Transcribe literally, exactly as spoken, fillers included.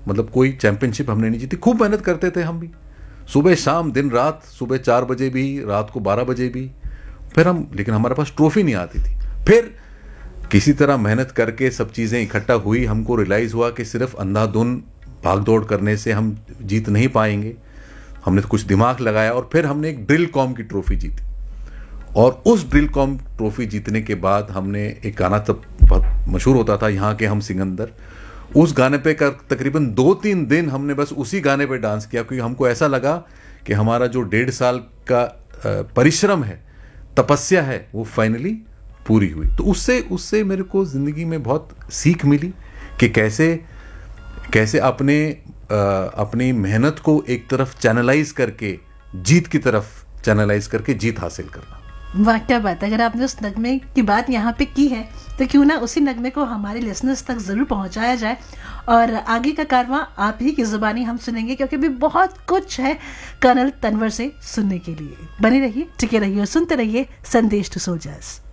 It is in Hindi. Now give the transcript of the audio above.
मतलब कोई चैंपियनशिप हमने नहीं जीती। खूब मेहनत करते थे हम भी, सुबह शाम दिन रात, सुबह चार बजे भी, रात को बारह बजे भी, फिर हम, लेकिन हमारे पास ट्रॉफी नहीं आती थी। फिर किसी तरह मेहनत करके सब चीज़ें इकट्ठा हुई, हमको रियलाइज़ हुआ कि सिर्फ अंधाधुन भाग दौड़ करने से हम जीत नहीं पाएंगे। हमने तो कुछ दिमाग लगाया और फिर हमने एक ड्रिल कॉम की ट्रॉफी जीती। और उस ड्रिल कॉम ट्रॉफी जीतने के बाद हमने एक गाना तब बहुत मशहूर होता था, यहाँ के हम सिकंदर, उस गाने पे कर तकरीबन दो तीन दिन हमने बस उसी गाने पे डांस किया, क्योंकि हमको ऐसा लगा कि हमारा जो डेढ़ साल का परिश्रम है, तपस्या है, वो फाइनली पूरी हुई। तो उससे उससे मेरे को ज़िंदगी में बहुत सीख मिली कि कैसे कैसे अपने आ, अपनी मेहनत को एक तरफ चैनलाइज करके जीत की तरफ चैनलाइज करके जीत हासिल करना। वाह क्या बात है। अगर आपने उस नगमे की बात यहाँ पे की है तो क्यों ना उसी नगमे को हमारे लिसनर्स तक ज़रूर पहुँचाया जाए, और आगे का कारवां आप ही की ज़ुबानी हम सुनेंगे, क्योंकि भी बहुत कुछ है कर्नल तनवर से सुनने के लिए। बने रहिए, टिके रहिए और सुनते रहिए संदेश टू सोल्जर्स।